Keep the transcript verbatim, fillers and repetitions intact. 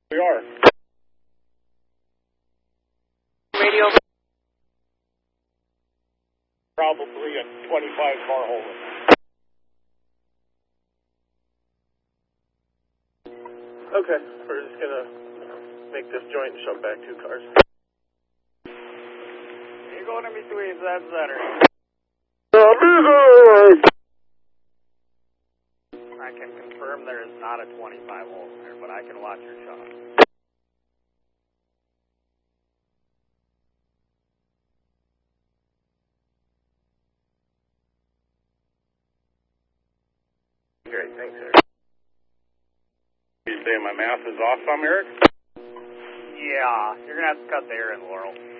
We are. Radio. Probably a twenty-five car holder. Okay, we're just gonna make this joint and shove back two cars. You're going in between that center. I can confirm there is not a twenty-five volt there, but I can watch your shot. Great, thanks, Eric. You saying my math is off some, Eric? Yeah, you're going to have to cut the air in, Laurel.